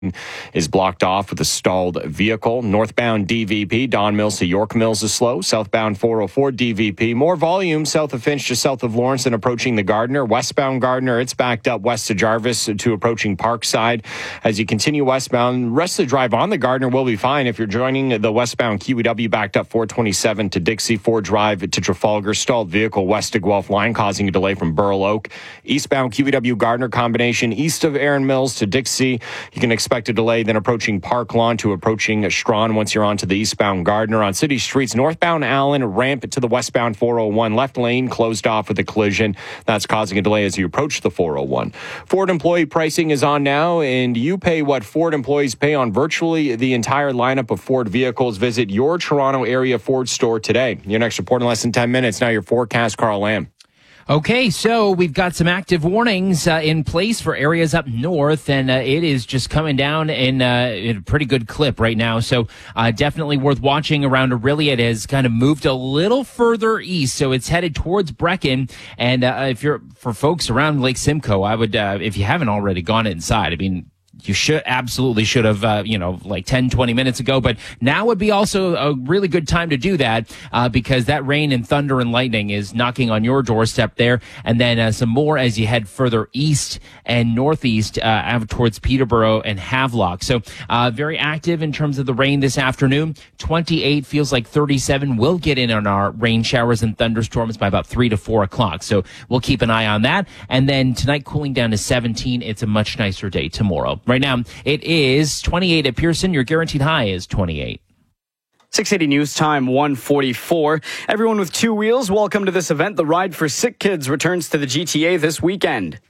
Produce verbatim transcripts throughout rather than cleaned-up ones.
is blocked off with a stalled vehicle. Northbound D V P, Don Mills to York Mills is slow. Southbound four oh four D V P. More volume south of Finch to south of Lawrence and approaching the Gardiner. Westbound Gardiner, it's backed up west to Jarvis to approaching Parkside. As you continue westbound, rest of the drive on the Gardiner will be fine. If you're joining the westbound Q E W, backed up four twenty-seven to Dixie, Ford Drive to Trafalgar. Stalled vehicle west to Guelph line causing a delay from Burl Oak. Eastbound Q E W Gardiner combination east of Erin Mills to Dixie. You can expect a delay then approaching Park Lawn to approaching Strawn once you're onto the eastbound Gardiner. On city streets, northbound Allen, ramp to the westbound four oh one. Left lane closed off with a collision. That's causing a delay as you approach the four oh one. Ford employee pricing is on now, and you pay what Ford employees pay on virtually the entire lineup of Ford vehicles. Visit your Toronto area Ford store today. Your next report in less than ten minutes. Now your forecast, Carl Lamb. Okay, so we've got some active warnings uh, in place for areas up north, and uh, it is just coming down in, uh, in a pretty good clip right now. So uh, definitely worth watching around Orillia. It has kind of moved a little further east, so it's headed towards Brecken. And uh, if you're for folks around Lake Simcoe, I would, uh, if you haven't already gone inside, I mean, you should absolutely should have, uh, you know, like ten, twenty minutes ago. But now would be also a really good time to do that uh, because that rain and thunder and lightning is knocking on your doorstep there. And then uh, some more as you head further east and northeast uh, out towards Peterborough and Havelock. So uh, very active in terms of the rain this afternoon. twenty-eight feels like thirty-seven. We'll get in on our rain showers and thunderstorms by about three to four o'clock. So we'll keep an eye on that. And then tonight cooling down to seventeen. It's a much nicer day tomorrow. Right now, it is twenty-eight at Pearson. Your guaranteed high is twenty-eight. six eighty News Time, one forty-four. Everyone with two wheels, welcome to this event. The Ride for Sick Kids returns to the G T A this weekend.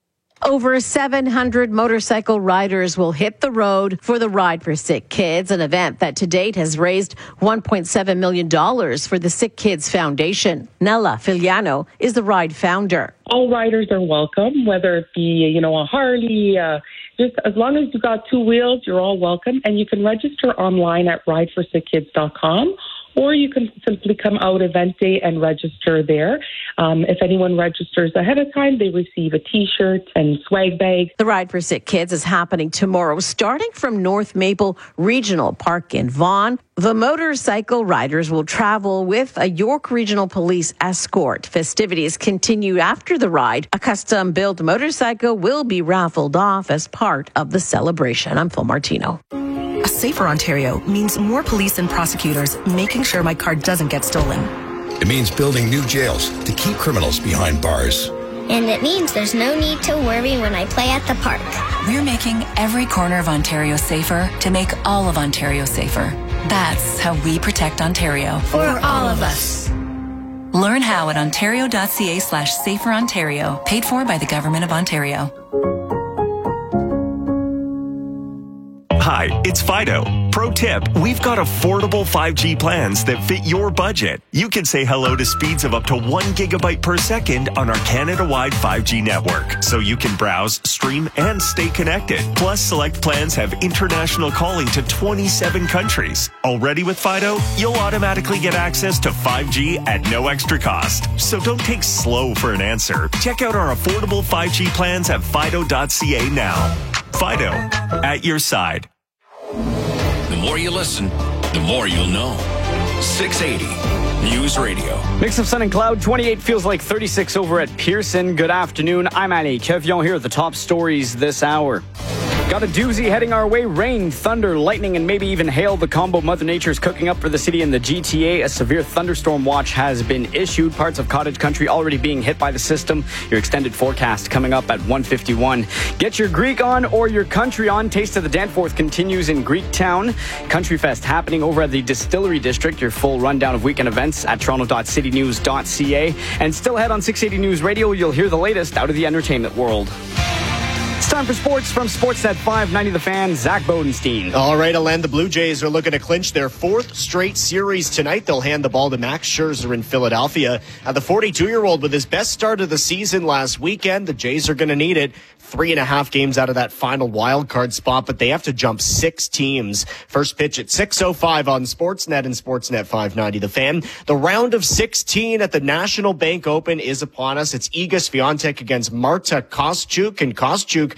Over seven hundred motorcycle riders will hit the road for the Ride for Sick Kids, an event that to date has raised one point seven million dollars for the Sick Kids Foundation. Nella Filiano is the Ride founder. All riders are welcome, whether it be, you know, a Harley, uh, just as long as you've got two wheels, you're all welcome. And you can register online at ride for sick kids dot com. Or you can simply come out event day and register there. Um, if anyone registers ahead of time, they receive a T-shirt and swag bag. The Ride for Sick Kids is happening tomorrow, starting from North Maple Regional Park in Vaughan. The motorcycle riders will travel with a York Regional Police escort. Festivities continue after the ride. A custom-built motorcycle will be raffled off as part of the celebration. I'm Phil Martino. A safer Ontario means more police and prosecutors making sure my car doesn't get stolen. It means building new jails to keep criminals behind bars. And it means there's no need to worry when I play at the park. We're making every corner of Ontario safer to make all of Ontario safer. That's how we protect Ontario. For all of us. Learn how at ontario.ca slash safer Ontario. Paid for by the Government of Ontario. Hi, it's Fido. Pro tip, we've got affordable five G plans that fit your budget. You can say hello to speeds of up to one gigabyte per second on our Canada-wide five G network, so you can browse, stream, and stay connected. Plus, select plans have international calling to twenty-seven countries. Already with Fido, you'll automatically get access to five G at no extra cost. So don't take slow for an answer. Check out our affordable five G plans at fido dot c a now. Fido, at your side. The more you listen, the more you'll know. six eighty News Radio. Mix of sun and cloud. twenty-eight feels like thirty-six over at Pearson. Good afternoon. I'm Annie Kevion here at the top stories this hour. Got a doozy heading our way. Rain, thunder, lightning, and maybe even hail. The combo Mother Nature's cooking up for the city and the G T A. A severe thunderstorm watch has been issued. Parts of Cottage Country already being hit by the system. Your extended forecast coming up at one fifty-one. Get your Greek on or your country on. Taste of the Danforth continues in Greektown. Country Fest happening over at the Distillery District. Your full rundown of weekend events at toronto dot city news dot c a. And still ahead on six eighty News Radio, you'll hear the latest out of the entertainment world. It's time for sports from Sportsnet five ninety The Fan, Zach Bodenstein. All right, Alain, the Blue Jays are looking to clinch their fourth straight series tonight. They'll hand the ball to Max Scherzer in Philadelphia. Uh, the forty-two-year-old with his best start of the season last weekend. The Jays are going to need it. Three and a half games out of that final wild card spot, but they have to jump six teams. First pitch at six oh five on Sportsnet and Sportsnet five ninety The Fan. The round of sixteen at the National Bank Open is upon us. It's Iga Swiatek against Marta Kostyuk, and Kostyuk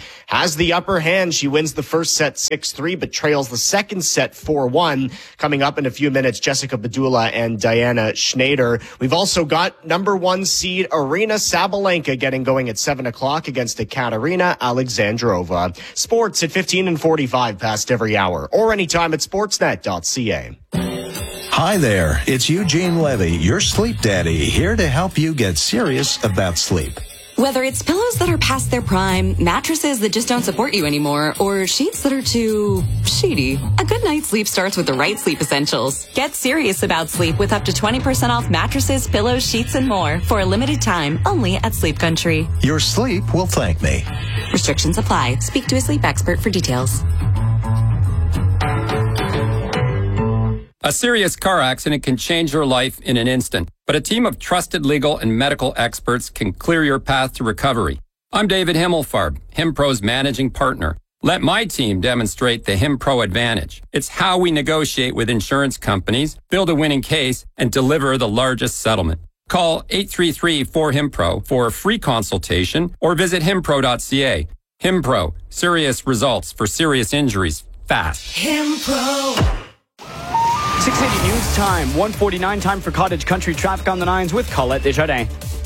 has the upper hand. She wins the first set six three, but trails the second set four one. Coming up in a few minutes, Jessica Badula and Diana Schneider. We've also got number one seed Arina Sabalenka getting going at seven o'clock against Ekaterina Alexandrova. Sports at fifteen and forty-five past every hour, or anytime at sportsnet dot c a. Hi there, it's Eugene Levy, your sleep daddy, here to help you get serious about sleep. Whether it's pillows that are past their prime, mattresses that just don't support you anymore, or sheets that are too sheety, a good night's sleep starts with the right sleep essentials. Get serious about sleep with up to twenty percent off mattresses, pillows, sheets, and more for a limited time only at Sleep Country. Your sleep will thank me. Restrictions apply. Speak to a sleep expert for details. A serious car accident can change your life in an instant, but a team of trusted legal and medical experts can clear your path to recovery. I'm David Himmelfarb, HimPro's managing partner. Let my team demonstrate the HimPro advantage. It's how we negotiate with insurance companies, build a winning case, and deliver the largest settlement. Call eight three three four HimPro for a free consultation or visit himpro dot c a. HimPro, serious results for serious injuries, fast. HimPro. six eighty News Time, one forty-nine, time for Cottage Country traffic on the nines with Colette Desjardins.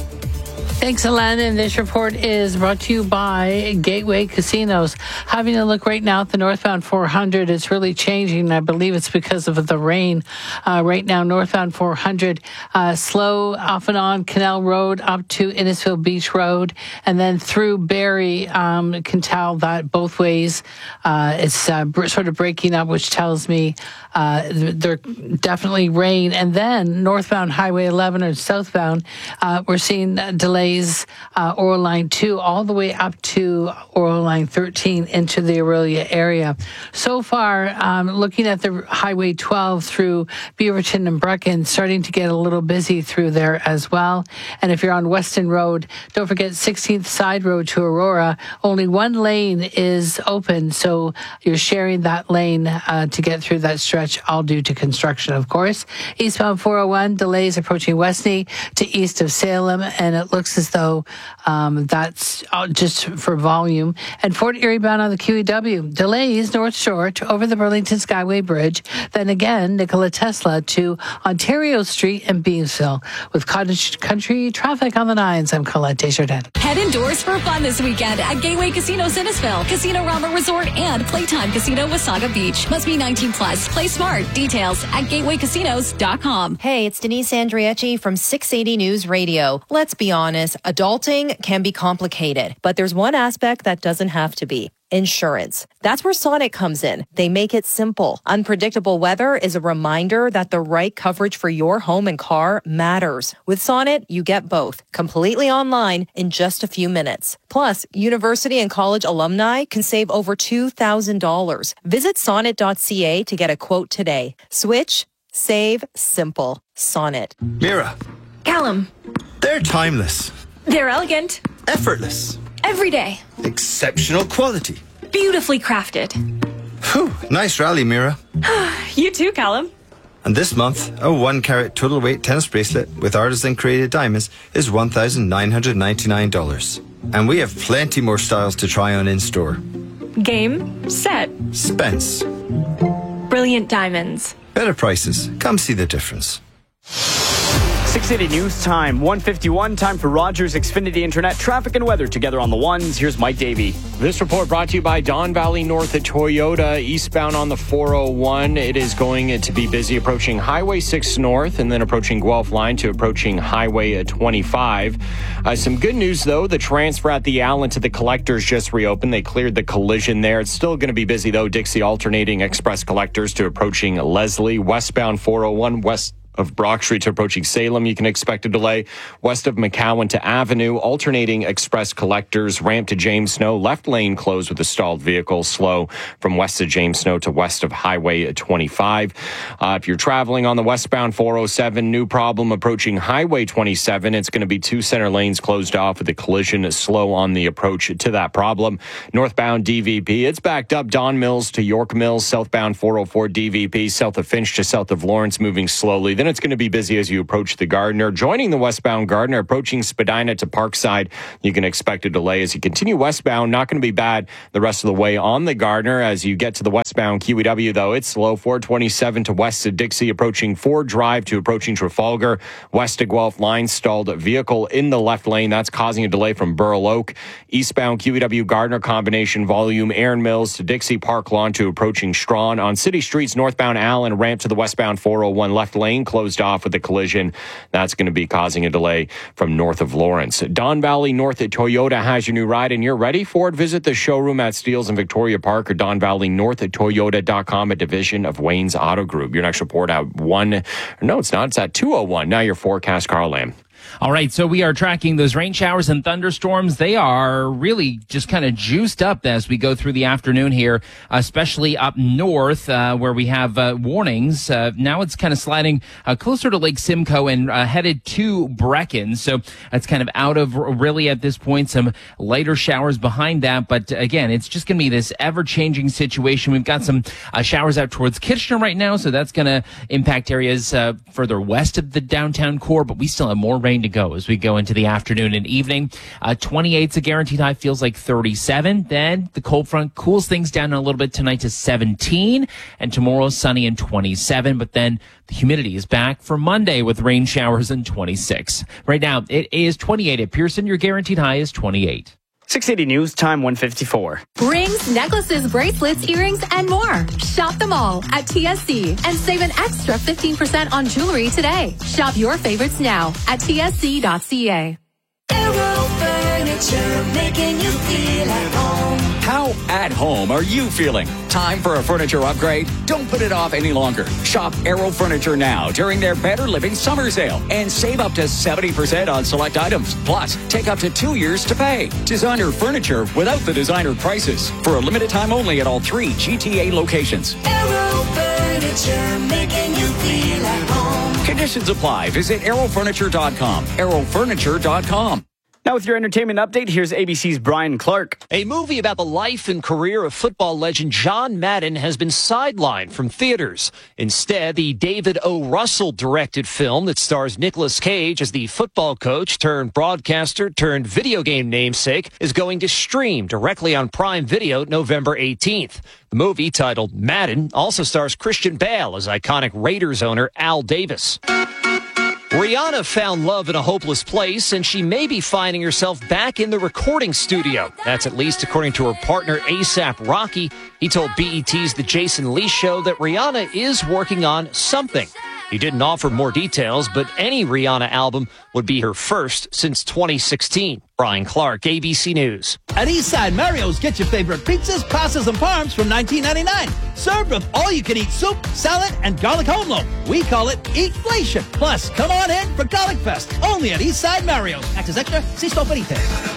Thanks, Alan. And this report is brought to you by Gateway Casinos. Having a look right now at the northbound four hundred, it's really changing. I believe it's because of the rain. Uh, right now, northbound four hundred, uh, slow off and on Canal Road up to Innisfil Beach Road, and then through Barrie. Um, can tell that both ways. Uh, it's uh, br- sort of breaking up, which tells me uh, there definitely rain. And then northbound Highway eleven or southbound, uh, we're seeing uh, delays. Uh, Oral Line two all the way up to Oral Line thirteen into the Aurelia area. So far, um, looking at the Highway twelve through Beaverton and Brecken, starting to get a little busy through there as well. And if you're on Weston Road, don't forget sixteenth Side Road to Aurora. Only one lane is open, so you're sharing that lane uh, to get through that stretch, all due to construction, of course. Eastbound four oh one, delays approaching Westney to east of Salem, and it looks as though um, that's just for volume. And Fort Erie bound on the Q E W. Delays North Shore to over the Burlington Skyway Bridge. Then again, Nikola Tesla to Ontario Street and Beamsville. With Cottage Country traffic on the nines, I'm Colette Desjardins. Head indoors for fun this weekend at Gateway Casino Innisfil, Casino Rama Resort, and Playtime Casino Wasaga Beach. Must be nineteen plus. Play smart. Details at gateway casinos dot com. Hey, it's Denise Andriecci from six eighty News Radio. Let's be honest. Adulting can be complicated, but there's one aspect that doesn't have to be. Insurance. That's where Sonnet comes in. They make it simple. Unpredictable weather is a reminder that the right coverage for your home and car matters. With Sonnet, you get both, completely online in just a few minutes. Plus, university and college alumni can save over two thousand dollars. Visit sonnet dot c a to get a quote today. Switch, save, simple. Sonnet. Mira. Callum. They're timeless. They're elegant. Effortless. Every day. Exceptional quality. Beautifully crafted. Whew, nice rally, Mira. You too, Callum. And this month, a one carat total weight tennis bracelet with artisan created diamonds is one thousand nine hundred ninety-nine dollars. And we have plenty more styles to try on in store. Game, set. Spence. Brilliant diamonds. Better prices. Come see the difference. six eighty News Time, one fifty-one, time for Rogers Xfinity Internet traffic and weather together on the ones. Here's Mike Davey. This report brought to you by Don Valley North at Toyota, eastbound on the four oh one. It is going to be busy approaching Highway six North and then approaching Guelph Line to approaching Highway twenty-five. Uh, some good news, though. The transfer at the Allen to the Collectors just reopened. They cleared the collision there. It's still going to be busy, though. Dixie alternating Express Collectors to approaching Leslie. Westbound four oh one, west of Brock Street to approaching Salem, you can expect a delay. West of McCowan to Avenue, alternating Express Collectors, ramp to James Snow, left lane closed with a stalled vehicle, slow from west of James Snow to west of Highway twenty-five. Uh, if you're traveling on the westbound four oh seven, new problem approaching Highway twenty-seven. It's going to be two center lanes closed off with a collision slow on the approach to that problem. Northbound D V P, it's backed up Don Mills to York Mills, southbound four oh four D V P, south of Finch to south of Lawrence, moving slowly. Then it's going to be busy as you approach the Gardiner. Joining the westbound Gardiner, approaching Spadina to Parkside, you can expect a delay as you continue westbound. Not going to be bad the rest of the way on the Gardiner. As you get to the westbound Q E W, though, it's slow. four twenty-seven to west of Dixie, approaching Ford Drive to approaching Trafalgar. West of Guelph line stalled vehicle in the left lane. That's causing a delay from Burl Oak. Eastbound Q E W Gardiner combination volume, Aaron Mills to Dixie Park Lawn to approaching Strawn. On city streets, northbound Allen ramp to the westbound four oh one left lane closed off with a collision. That's going to be causing a delay from north of Lawrence. Don Valley North at Toyota has your new ride and you're ready for it. Visit the showroom at Steeles in Victoria Park or Don Valley North at Toyota dot com, a division of Wayne's Auto Group. Your next report at one. No, it's not. It's at two oh one. Now your forecast, Carl Lamb. All right, so we are tracking those rain showers and thunderstorms. They are really just kind of juiced up as we go through the afternoon here, especially up north uh, where we have uh, warnings. Uh, now it's kind of sliding uh, closer to Lake Simcoe and uh, headed to Brecken. So it's kind of out of really at this point some lighter showers behind that. But again, it's just going to be this ever-changing situation. We've got some uh, showers out towards Kitchener right now, so that's going to impact areas uh, further west of the downtown core. But we still have more rain to go as we go into the afternoon and evening. Uh, twenty-eight's a guaranteed high, feels like thirty-seven. Then the cold front cools things down a little bit tonight to seventeen, and tomorrow sunny and twenty-seven. But then the humidity is back for Monday with rain showers and twenty-six. Right now it is twenty-eight at Pearson. Your guaranteed high is twenty-eight. six eighty News, time one fifty-four. Rings, necklaces, bracelets, earrings, and more. Shop them all at T S C and save an extra fifteen percent on jewelry today. Shop your favorites now at T S C dot C A. Aero Furniture, making you feel at home. How at home are you feeling? Time for a furniture upgrade? Don't put it off any longer. Shop Aero Furniture now during their Better Living Summer Sale and save up to seventy percent on select items. Plus, take up to two years to pay. Designer furniture without the designer prices. For a limited time only at all three G T A locations. Aero Furniture, making you feel at home. Conditions apply. Visit aero furniture dot com. aero furniture dot com. Now with your entertainment update, here's A B C's Brian Clark. A movie about the life and career of football legend John Madden has been sidelined from theaters. Instead, the David O. Russell directed film that stars Nicolas Cage as the football coach turned broadcaster turned video game namesake is going to stream directly on Prime Video November eighteenth. The movie, titled Madden, also stars Christian Bale as iconic Raiders owner Al Davis. Rihanna found love in a hopeless place, and she may be finding herself back in the recording studio. That's at least according to her partner ASAP Rocky. He told B E T's The Jason Lee Show that Rihanna is working on something. He didn't offer more details, but any Rihanna album would be her first since twenty sixteen. Brian Clark, A B C News. At Eastside Mario's, get your favorite pizzas, pastas, and parms from nineteen ninety-nine. Served with all-you-can-eat soup, salad, and garlic home loaf. We call it Eatflation. Plus, come on in for Garlic Fest, only at Eastside Mario's. Access extra, see store for details.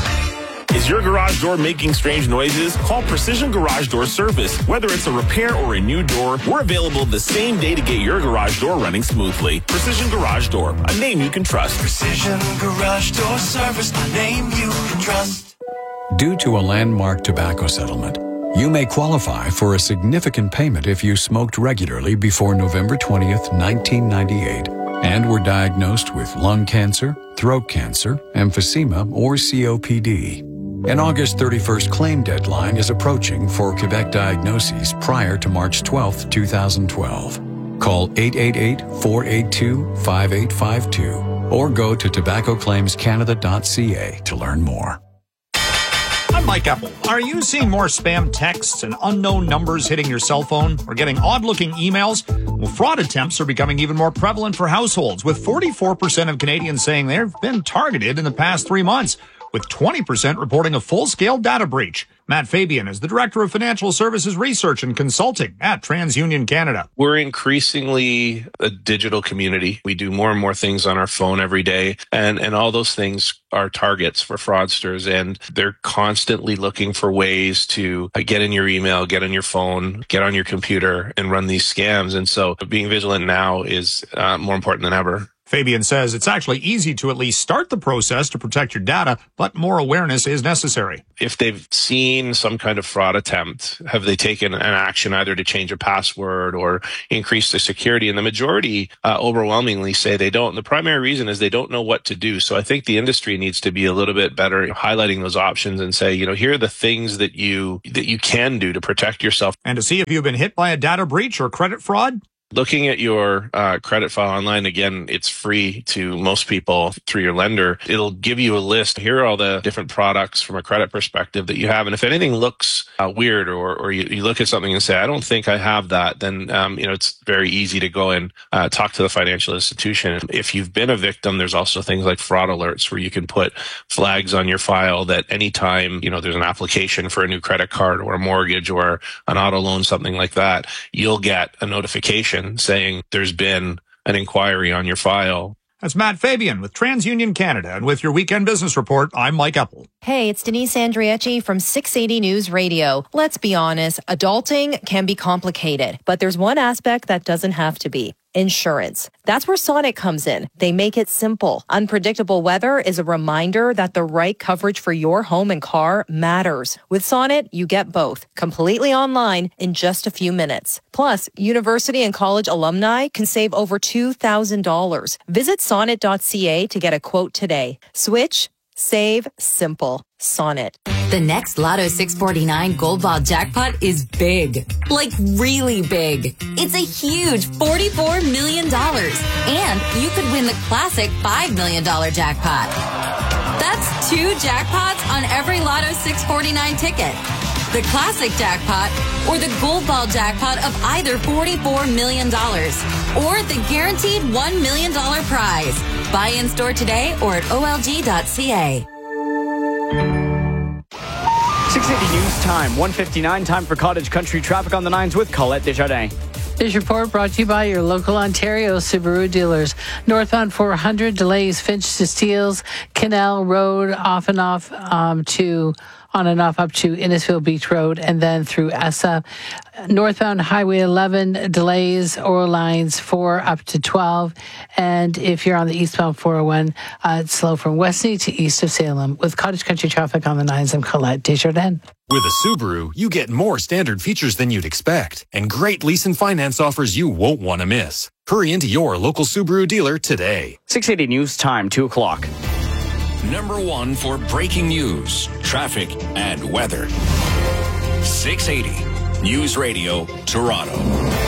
Is your garage door making strange noises? Call Precision Garage Door Service. Whether it's a repair or a new door, we're available the same day to get your garage door running smoothly. Precision Garage Door, a name you can trust. Precision Garage Door Service, a name you can trust. Due to a landmark tobacco settlement, you may qualify for a significant payment if you smoked regularly before November twentieth, nineteen ninety-eight, and were diagnosed with lung cancer, throat cancer, emphysema, or C O P D. An August thirty-first claim deadline is approaching for Quebec diagnoses prior to March twelfth, twenty twelve. Call eight eight eight, four eight two, five eight five two or go to tobacco claims canada dot c a to learn more. I'm Mike Apple. Are you seeing more spam texts and unknown numbers hitting your cell phone or getting odd-looking emails? Well, fraud attempts are becoming even more prevalent for households, with forty-four percent of Canadians saying they've been targeted in the past three months, with twenty percent reporting a full-scale data breach. Matt Fabian is the Director of Financial Services Research and Consulting at TransUnion Canada. We're increasingly a digital community. We do more and more things on our phone every day, and, and all those things are targets for fraudsters, and they're constantly looking for ways to get in your email, get on your phone, get on your computer, and run these scams. And so being vigilant now is uh, more important than ever. Fabian says it's actually easy to at least start the process to protect your data, but more awareness is necessary. If they've seen some kind of fraud attempt, have they taken an action either to change a password or increase the security? And the majority uh, overwhelmingly say they don't. And the primary reason is they don't know what to do. So I think the industry needs to be a little bit better highlighting those options and say, you know, here are the things that you that you can do to protect yourself. And to see if you've been hit by a data breach or credit fraud, looking at your uh, credit file online, again, it's free to most people through your lender. It'll give you a list. Here are all the different products from a credit perspective that you have. And if anything looks uh, weird or, or you, you look at something and say, I don't think I have that, then, um, you know, it's very easy to go and uh, talk to the financial institution. If you've been a victim, there's also things like fraud alerts where you can put flags on your file that anytime, you know, there's an application for a new credit card or a mortgage or an auto loan, something like that, you'll get a notification saying there's been an inquiry on your file. That's Matt Fabian with TransUnion Canada. And with your Weekend Business Report, I'm Mike Epple. Hey, it's Denise Andrieci from six eighty News Radio. Let's be honest, adulting can be complicated, but there's one aspect that doesn't have to be. Insurance. That's where Sonnet comes in. They make it simple. Unpredictable weather is a reminder that the right coverage for your home and car matters. With Sonnet, you get both, completely online in just a few minutes. Plus, university and college alumni can save over two thousand dollars. Visit sonnet dot c a to get a quote today. Switch, save, simple. Sonnet. The next Lotto six forty-nine Gold Ball jackpot is big. Like really big. It's a huge forty-four million dollars. And you could win the classic five million dollars jackpot. That's two jackpots on every Lotto six forty-nine ticket. The classic jackpot or the Gold Ball jackpot of either forty-four million dollars. Or the guaranteed one million dollars prize. Buy in store today or at O L G dot C A. six eighty News Time, one fifty-nine, time for Cottage Country traffic on the nines with Colette Desjardins. This report brought to you by your local Ontario Subaru dealers. Northbound four hundred delays Finch to Steeles, Canal Road off and off um, to on and off up to Innisfil Beach Road and then through Essa. Northbound Highway eleven delays Oral Lines four up to twelve. And if you're on the eastbound four oh one, uh, it's slow from Westney to east of Salem. With Cottage Country traffic on the nines, I'm Colette Desjardins. With a Subaru, you get more standard features than you'd expect and great lease and finance offers you won't want to miss. Hurry into your local Subaru dealer today. six eighty News Time, two o'clock. Number one for breaking news, traffic, and weather. six eighty News Radio, Toronto.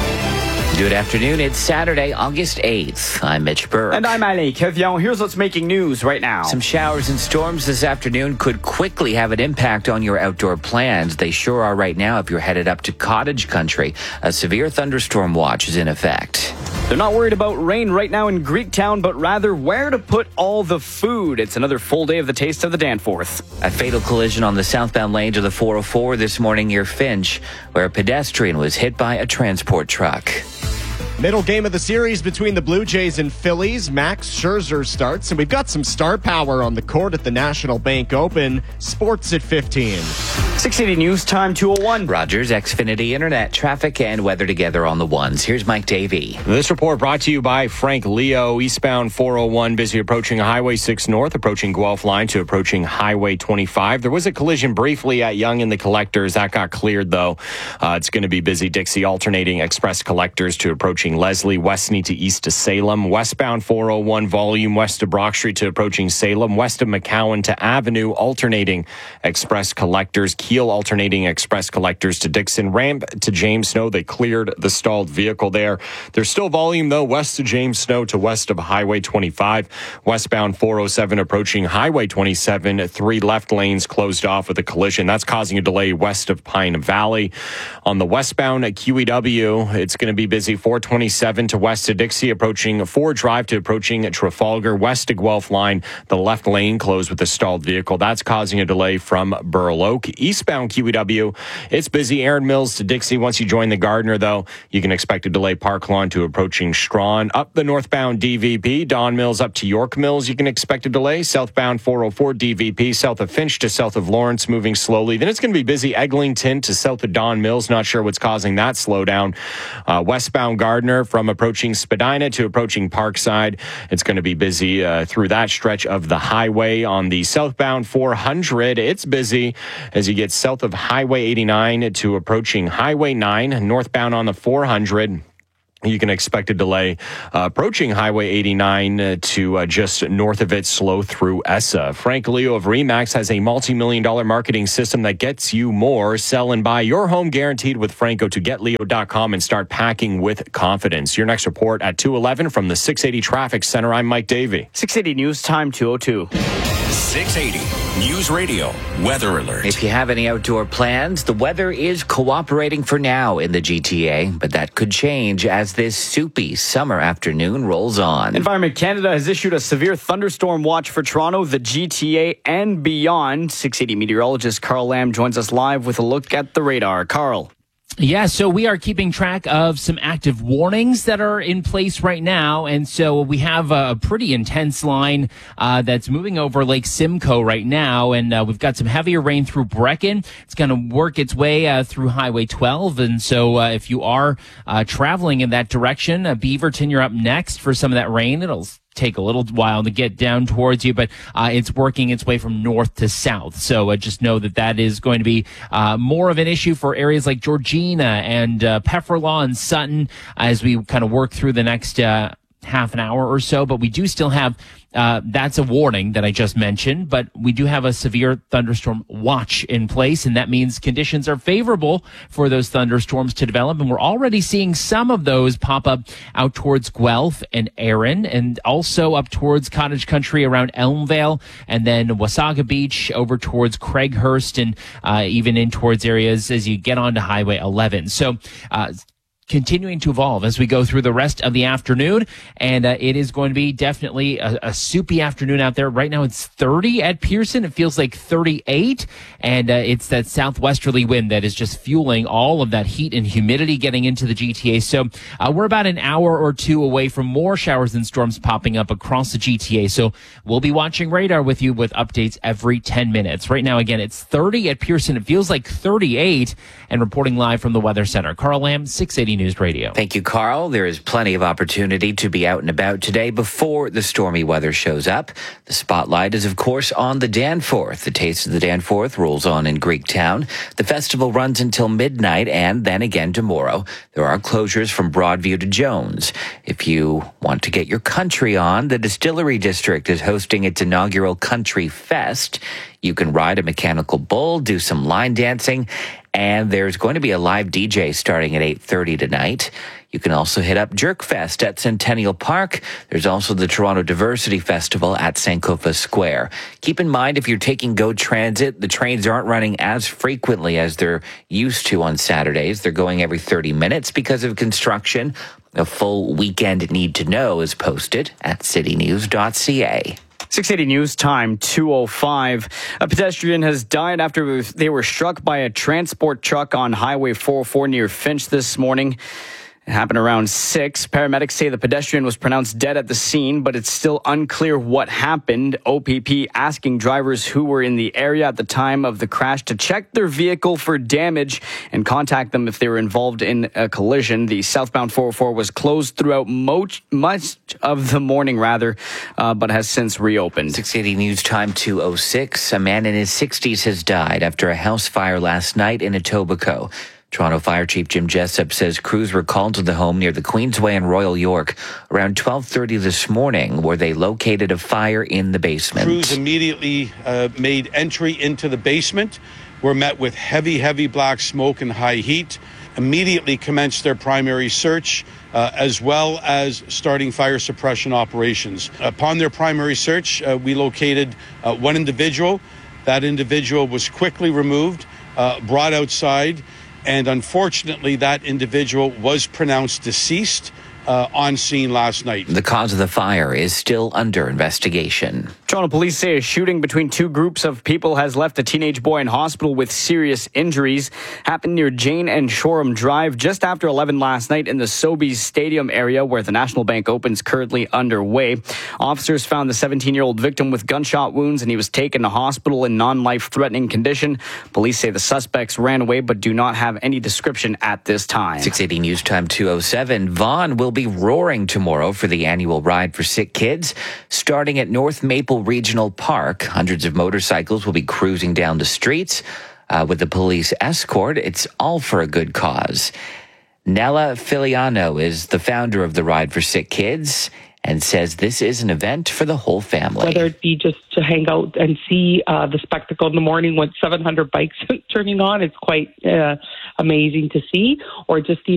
Good afternoon. It's Saturday, August eighth. I'm Mitch Burke. And I'm Ali Kevion. Here's what's making news right now. Some showers and storms this afternoon could quickly have an impact on your outdoor plans. They sure are right now if you're headed up to Cottage Country. A severe thunderstorm watch is in effect. They're not worried about rain right now in Greektown, but rather where to put all the food. It's another full day of the Taste of the Danforth. A fatal collision on the southbound lane to the four oh four this morning near Finch, where a pedestrian was hit by a transport truck. Middle game of the series between the Blue Jays and Phillies. Max Scherzer starts, and we've got some star power on the court at the National Bank Open. Sports at fifteen. six eighty News Time, two oh one. Rogers, Xfinity Internet, traffic and weather together on the ones. Here's Mike Davey. This report brought to you by Frank Leo. Eastbound four oh one, busy approaching Highway six North, approaching Guelph Line to approaching Highway twenty-five. There was a collision briefly at Yonge and the Collectors. That got cleared, though. Uh, it's going to be busy. Dixie alternating Express Collectors to approaching Leslie, Westney to east to Salem. Westbound four oh one, volume west of Brock Street to approaching Salem. West of McCowan to Avenue, alternating Express Collectors. Keel alternating Express Collectors to Dixon. Ramp to James Snow. They cleared the stalled vehicle there. There's still volume, though, west of James Snow to west of Highway twenty-five. Westbound four oh seven approaching Highway twenty-seven. Three left lanes closed off with a collision. That's causing a delay west of Pine Valley. On the westbound at Q E W, it's going to be busy. four twenty-seven to west of Dixie, approaching Ford Drive to approaching Trafalgar. West of Guelph Line, the left lane closed with a stalled vehicle. That's causing a delay from Burl Oak. Eastbound Q E W, it's busy. Aaron Mills to Dixie. Once you join the Gardner, though, you can expect a delay Park Lawn to approaching Strawn. Up the northbound D V P, Don Mills up to York Mills, you can expect a delay. Southbound four oh four D V P, south of Finch to south of Lawrence, moving slowly. Then it's going to be busy Eglinton to south of Don Mills. Not sure what's causing that slowdown. Uh, westbound Gardner Gardner from approaching Spadina to approaching Parkside. It's going to be busy uh, through that stretch of the highway. On the southbound four hundred, it's busy as you get south of Highway eighty-nine to approaching Highway nine. Northbound on the four hundred, you can expect a delay uh, approaching Highway eighty-nine uh, to uh, just north of it, slow through E S A. Frank Leo of Remax has a multi-million dollar marketing system that gets you more. Sell and buy your home guaranteed with Franco. To get leo dot com and start packing with confidence. Your next report at two eleven from the six eighty Traffic Center. I'm Mike Davey. six eighty News Time two oh two. six eighty News Radio Weather Alert. If you have any outdoor plans, the weather is cooperating for now in the G T A, but that could change as this soupy summer afternoon rolls on. Environment Canada has issued a severe thunderstorm watch for Toronto, the G T A, and beyond. six eighty meteorologist Carl Lamb joins us live with a look at the radar. Carl. Yeah, so we are keeping track of some active warnings that are in place right now. And so we have a pretty intense line uh, that's moving over Lake Simcoe right now. And uh, we've got some heavier rain through Brecken. It's going to work its way uh, through Highway twelve. And so uh, if you are uh, traveling in that direction, uh, Beaverton, you're up next for some of that rain. It'll take a little while to get down towards you, but uh, it's working its way from north to south. So uh, just know that that is going to be uh, more of an issue for areas like Georgina and uh, Pefferlaw and Sutton as we kind of work through the next uh, half an hour or so. But we do still have Uh, that's a warning that I just mentioned, but we do have a severe thunderstorm watch in place, and that means conditions are favorable for those thunderstorms to develop, and we're already seeing some of those pop up out towards Guelph and Erin, and also up towards Cottage Country around Elmvale, and then Wasaga Beach over towards Craighurst, and uh, even in towards areas as you get onto Highway eleven. So, uh, continuing to evolve as we go through the rest of the afternoon. And uh, it is going to be definitely a, a soupy afternoon out there. Right now it's thirty at Pearson. It feels like thirty-eight. And uh, it's that southwesterly wind that is just fueling all of that heat and humidity getting into the G T A. So uh, we're about an hour or two away from more showers and storms popping up across the G T A. So we'll be watching radar with you with updates every ten minutes. Right now, again, it's thirty at Pearson. It feels like thirty-eight. And reporting live from the Weather Center, Carl Lamb, six eighty News Radio. Thank you, Carl. There is plenty of opportunity to be out and about today before the stormy weather shows up. The spotlight is, of course, on the Danforth. The Taste of the Danforth rolls on in Greektown. The festival runs until midnight and then again tomorrow. There are closures from Broadview to Jones. If you want to get your country on, the Distillery District is hosting its inaugural Country Fest. You can ride a mechanical bull, do some line dancing, and there's going to be a live D J starting at eight thirty tonight. You can also hit up Jerkfest at Centennial Park. There's also the Toronto Diversity Festival at Sankofa Square. Keep in mind, if you're taking GO Transit, the trains aren't running as frequently as they're used to on Saturdays. They're going every thirty minutes because of construction. A full weekend need to know is posted at city news dot c a. six eighty News Time two oh five. A pedestrian has died after they were struck by a transport truck on Highway four oh four near Finch this morning. It happened around six. Paramedics say the pedestrian was pronounced dead at the scene, but it's still unclear what happened. O P P asking drivers who were in the area at the time of the crash to check their vehicle for damage and contact them if they were involved in a collision. The southbound four oh four was closed throughout much, much of the morning, rather, uh, but has since reopened. six eighty News Time two oh six. A man in his sixties has died after a house fire last night in Etobicoke. Toronto Fire Chief Jim Jessup says crews were called to the home near the Queensway and Royal York around twelve thirty this morning, where they located a fire in the basement. Crews immediately uh, made entry into the basement, were met with heavy, heavy black smoke and high heat, immediately commenced their primary search, uh, as well as starting fire suppression operations. Upon their primary search, uh, we located uh, one individual. That individual was quickly removed, uh, brought outside, and unfortunately, that individual was pronounced deceased uh, on scene last night. The cause of the fire is still under investigation. Toronto police say a shooting between two groups of people has left a teenage boy in hospital with serious injuries. Happened near Jane and Shoreham Drive just after eleven last night in the Sobeys Stadium area where the National Bank Open's currently underway. Officers found the seventeen-year-old victim with gunshot wounds and he was taken to hospital in non-life-threatening condition. Police say the suspects ran away but do not have any description at this time. six eighty News Time two oh seven. Vaughan will be roaring tomorrow for the annual Ride for Sick Kids. Starting at North Maple Regional Park, hundreds of motorcycles will be cruising down the streets uh, with the police escort. It's all for a good cause. Nella Filiano is the founder of the Ride for Sick Kids and says this is an event for the whole family. Whether it be just to hang out and see uh, the spectacle in the morning with seven hundred bikes turning on, it's quite uh, amazing to see, or just